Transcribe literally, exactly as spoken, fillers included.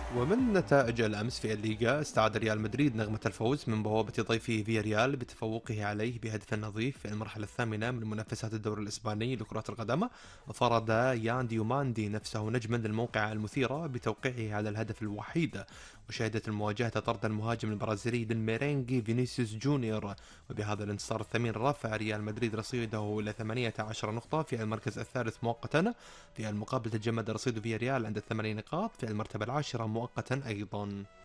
ومن نتائج الأمس في الليغا، استعاد ريال مدريد نغمة الفوز من بوابة ضيفه فياريال بتفوقه عليه بهدف نظيف في المرحلة الثامنة من منافسات الدوري الإسباني لكرة القدم. وفرض يان ديوماندي نفسه نجما للموقعة المثيرة بتوقيعه على الهدف الوحيد. وشهدت المواجهة طرد المهاجم البرازيلي الميرينجي فينيسيوس جونيور. وبهذا الانتصار الثمين رفع ريال مدريد رصيده إلى ثمانية عشر نقطة في المركز الثالث مؤقتا. في المقابل تجمد رصيد فياريال عند الثمانية نقاط في المرتبة العاشرة مؤقتا أيضا.